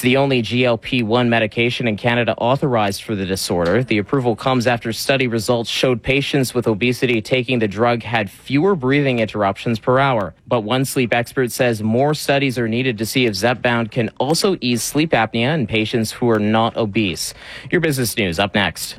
It's the only GLP-1 medication in Canada authorized for the disorder. The approval comes after study results showed patients with obesity taking the drug had fewer breathing interruptions per hour. But one sleep expert says more studies are needed to see if Zepbound can also ease sleep apnea in patients who are not obese. Your business news up next.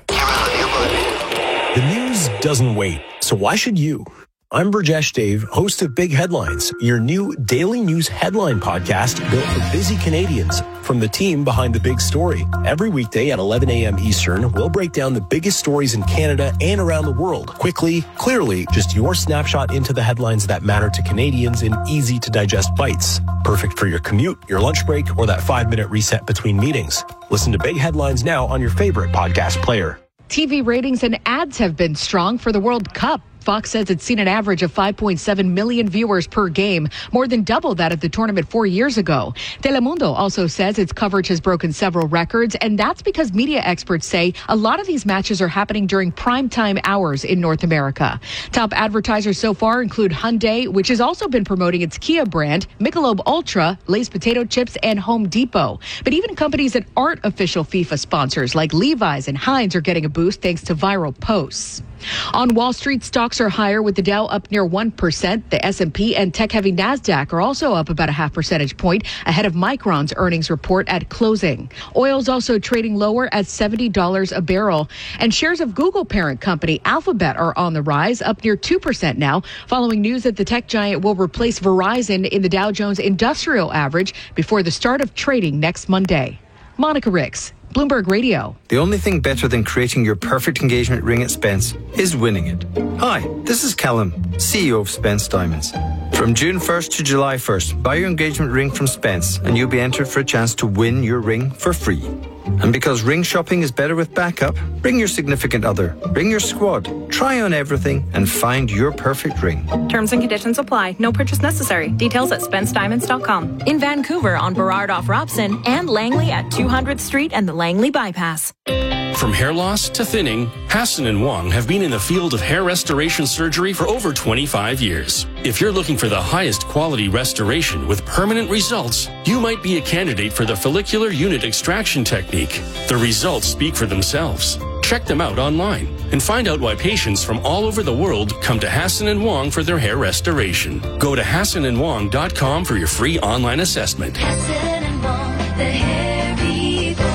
The news doesn't wait, so why should you? I'm Burjesh Dave, host of Big Headlines, your new daily news headline podcast built for busy Canadians from the team behind the big story. Every weekday at 11 a.m. Eastern, we'll break down the biggest stories in Canada and around the world. Quickly, clearly, just your snapshot into the headlines that matter to Canadians in easy-to-digest bites. Perfect for your commute, your lunch break, or that 5-minute reset between meetings. Listen to Big Headlines now on your favorite podcast player. TV ratings and ads have been strong for the World Cup. Fox says it's seen an average of 5.7 million viewers per game, more than double that of the tournament 4 years ago. Telemundo also says its coverage has broken several records, and that's because media experts say a lot of these matches are happening during primetime hours in North America. Top advertisers so far include Hyundai, which has also been promoting its Kia brand, Michelob Ultra, Lay's Potato Chips, and Home Depot. But even companies that aren't official FIFA sponsors like Levi's and Heinz are getting a boost thanks to viral posts. On Wall Street, stocks are higher with the Dow up near 1%. The S&P and tech-heavy NASDAQ are also up about a half percentage point ahead of Micron's earnings report at closing. Oil's also trading lower at $70 a barrel. And shares of Google parent company Alphabet are on the rise, up near 2% now, following news that the tech giant will replace Verizon in the Dow Jones Industrial Average before the start of trading next Monday. Monica Ricks, Bloomberg Radio. The only thing better than creating your perfect engagement ring at Spence is winning it. Hi, this is Callum, CEO of Spence Diamonds. From June 1st to July 1st, buy your engagement ring from Spence and you'll be entered for a chance to win your ring for free. And because ring shopping is better with backup, bring your significant other, bring your squad, try on everything and find your perfect ring. Terms and conditions apply. No purchase necessary. Details at SpenceDiamonds.com. In Vancouver on Burrard off Robson and Langley at 200th Street and the Langley Bypass. From hair loss to thinning, Hassan and Wong have been in the field of hair restoration surgery for over 25 years. If you're looking for the highest quality restoration with permanent results, you might be a candidate for the follicular unit extraction technique. The results speak for themselves. Check them out online and find out why patients from all over the world come to Hassan and Wong for their hair restoration. Go to HassanandWong.com for your free online assessment. Hassan and Wong, the hair people.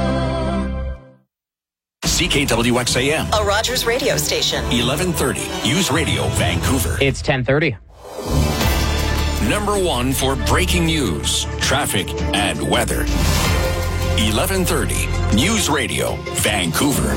CKWXAM, a Rogers radio station. 1130 News Radio, Vancouver. It's 10:30. Number one for breaking news, traffic, and weather. 1130 News Radio, Vancouver.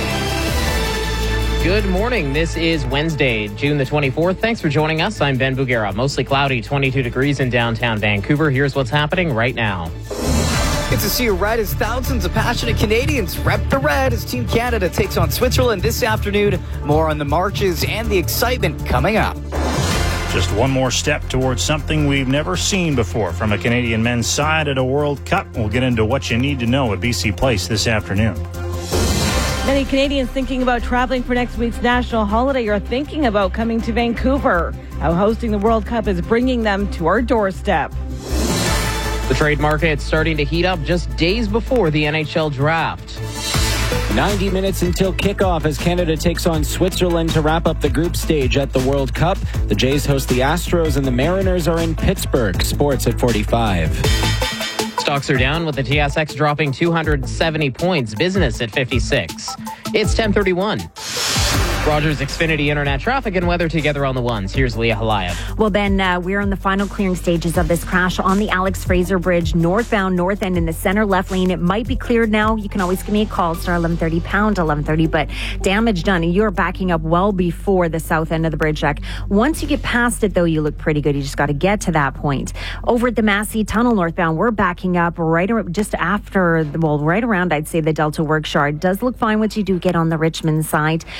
Good morning. This is Wednesday, June the 24th. Thanks for joining us. I'm Ben Bugera. Mostly cloudy, 22 degrees in downtown Vancouver. Here's what's happening right now. It's to see you right as thousands of passionate Canadians rep the red as Team Canada takes on Switzerland this afternoon. More on the marches and the excitement coming up. Just one more step towards something we've never seen before from a Canadian men's side at a World Cup. We'll get into what you need to know at BC Place this afternoon. Many Canadians thinking about traveling for next week's national holiday are thinking about coming to Vancouver. How hosting the World Cup is bringing them to our doorstep. The trade market starting to heat up just days before the NHL draft. 90 minutes until kickoff as Canada takes on Switzerland to wrap up the group stage at the World Cup. The Jays host the Astros and the Mariners are in Pittsburgh. Sports at 45. Stocks are down with the TSX dropping 270 points. Business at 56. It's 10:31. Rogers Xfinity Internet traffic and weather together on the ones. Here's Leah Halayeb. Well, Ben, we're in the final clearing stages of this crash on the Alex Fraser Bridge, northbound, north end in the center left lane. It might be cleared now. You can always give me a call, star 1130, pound 1130, but damage done. You're backing up well before the south end of the bridge deck. Once you get past it, though, you look pretty good. You just got to get to that point. Over at the Massey Tunnel northbound, we're backing up right around, I'd say, the Delta Workshard. It does look fine once you do get on the Richmond side. Queen's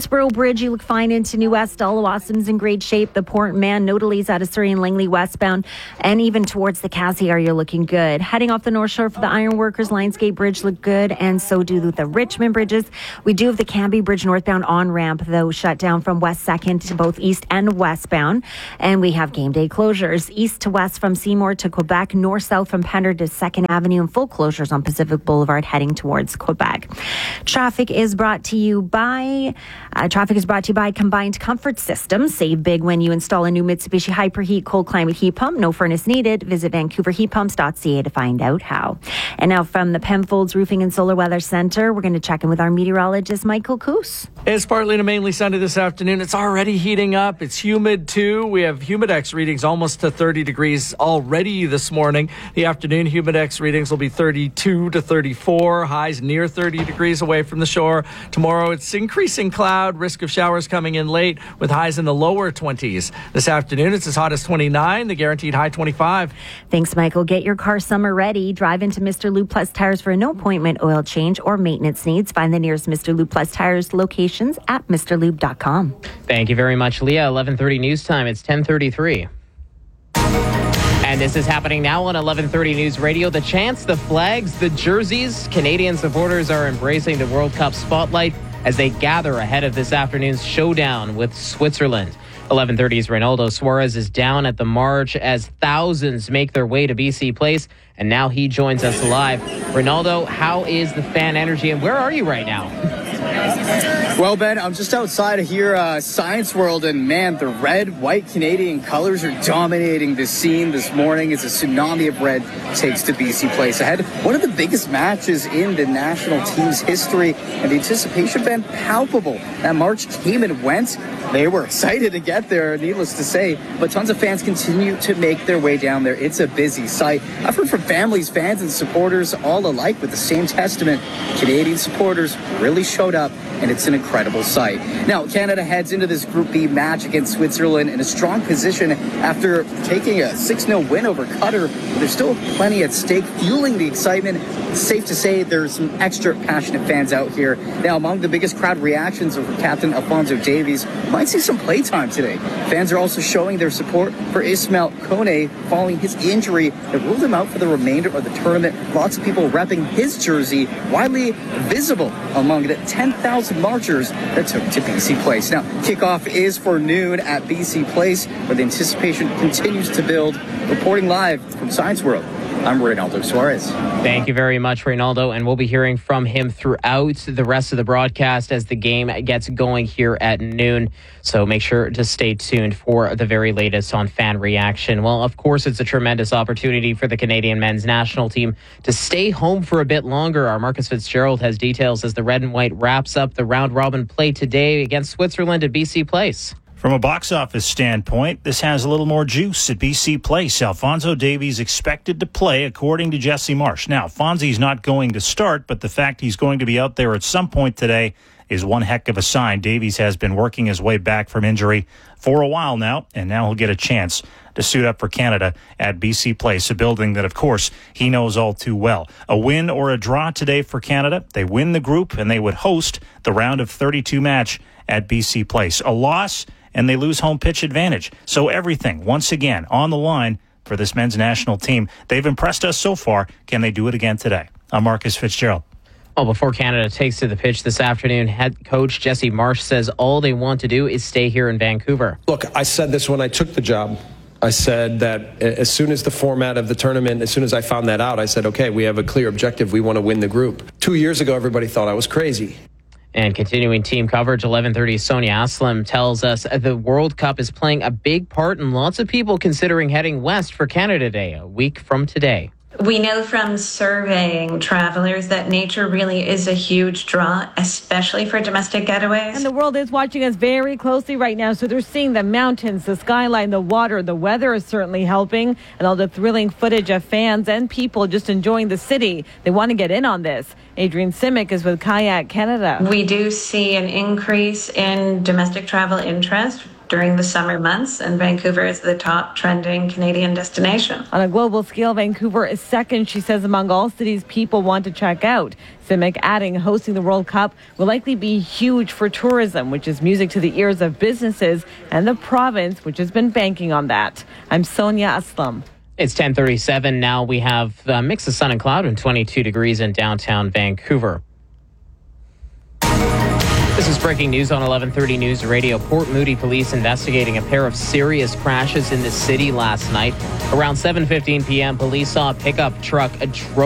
Hillsborough Bridge, you look fine into New West. Awasim's in great shape. The Port Man, Notaly's out of Surrey and Langley westbound, and even towards the Cassie area looking good. Heading off the North Shore for the Ironworkers, Lionsgate Bridge look good, and so do the Richmond bridges. We do have the Cambie Bridge northbound on-ramp, though, shut down from West 2nd to both east and westbound. And we have game day closures. East to west from Seymour to Quebec, north-south from Pender to 2nd Avenue, and full closures on Pacific Boulevard heading towards Quebec. Traffic is brought to you by Combined Comfort Systems. Save big when you install a new Mitsubishi Hyperheat cold climate heat pump. No furnace needed. Visit VancouverHeatPumps.ca to find out how. And now from the Penfolds Roofing and Solar Weather Center, we're going to check in with our meteorologist, Michael Coos. It's partly to mainly sunny this afternoon. It's already heating up. It's humid, too. We have Humidex readings almost to 30 degrees already this morning. The afternoon Humidex readings will be 32 to 34. Highs near 30 degrees away from the shore. Tomorrow, it's increasing cloud. Risk of showers coming in late with highs in the lower 20s. This afternoon, it's as hot as 29. The guaranteed high 25. Thanks, Michael. Get your car summer ready. Drive into Mr. Lube Plus Tires for a no-appointment oil change or maintenance needs. Find the nearest Mr. Lube Plus Tires locations at mrlube.com. Thank you very much, Leah. 11:30 news time. It's 10:33. And this is happening now on 11:30 News Radio. The chants, the flags, the jerseys. Canadian supporters are embracing the World Cup spotlight as they gather ahead of this afternoon's showdown with Switzerland. 11:30's Ronaldo Suarez is down at the march as thousands make their way to BC Place, and now he joins us live. Ronaldo, how is the fan energy, and where are you right now? Well, Ben, I'm just outside of here, Science World, and man, the red, white Canadian colors are dominating the scene this morning as a tsunami of red takes to BC Place. Ahead, one of the biggest matches in the national team's history, and the anticipation, Ben, palpable. That march came and went. They were excited to get there, needless to say, but tons of fans continue to make their way down there. It's a busy sight. I've heard from families, fans, and supporters all alike with the same testament. Canadian supporters really showed up, and it's an incredible sight. Now, Canada heads into this Group B match against Switzerland in a strong position after taking a 6-0 win over Qatar. But there's still plenty at stake, fueling the excitement. It's safe to say there's some extra passionate fans out here. Now, among the biggest crowd reactions over Captain Alphonso Davies, might see some playtime today. Fans are also showing their support for Ismail Kone following his injury that ruled him out for the remainder of the tournament. Lots of people repping his jersey, widely visible among the 10,000 marchers that took to BC Place. Now, kickoff is for noon at BC Place, where the anticipation continues to build. Reporting live from Science World, I'm Ronaldo Suarez. Thank you very much, Ronaldo, and we'll be hearing from him throughout the rest of the broadcast as the game gets going here at noon. So make sure to stay tuned for the very latest on fan reaction. Well, of course, it's a tremendous opportunity for the Canadian men's national team to stay home for a bit longer. Our Marcus Fitzgerald has details as the red and white wraps up the round-robin play today against Switzerland at BC Place. From a box office standpoint, this has a little more juice at BC Place. Alphonso Davies expected to play, according to Jesse Marsh. Now, Fonzie's not going to start, but the fact he's going to be out there at some point today is one heck of a sign. Davies has been working his way back from injury for a while now, and now he'll get a chance to suit up for Canada at BC Place, a building that, of course, he knows all too well. A win or a draw today for Canada. They win the group, and they would host the round of 32 match at BC Place. A loss, and they lose home pitch advantage. So everything, once again, on the line for this men's national team. They've impressed us so far. Can they do it again today? I'm Marcus Fitzgerald. Well, before Canada takes to the pitch this afternoon, head coach Jesse Marsh says all they want to do is stay here in Vancouver. Look, I said this when I took the job. I said that as soon as the format of the tournament, as soon as I found that out, I said, okay, we have a clear objective. We want to win the group. 2 years ago, everybody thought I was crazy. And continuing team coverage, 11:30, Sonia Aslam tells us the World Cup is playing a big part in lots of people considering heading west for Canada Day, a week from today. We know from surveying travelers that nature really is a huge draw, especially for domestic getaways. And the world is watching us very closely right now, so they're seeing the mountains, the skyline, the water. The weather is certainly helping, and all the thrilling footage of fans and people just enjoying the city. They want to get in on this. Adrienne Simic is with Kayak Canada. We do see an increase in domestic travel interest during the summer months, and Vancouver is the top trending Canadian destination. On a global scale, Vancouver is second, she says, among all cities people want to check out. Simic adding hosting the World Cup will likely be huge for tourism, which is music to the ears of businesses and the province, which has been banking on that. I'm Sonia Aslam. It's 10:37 now. We have a mix of sun and cloud and 22 degrees in downtown Vancouver. This is breaking news on 1130 News Radio. Port Moody police investigating a pair of serious crashes in the city last night. Around 7:15 p.m., police saw a pickup truck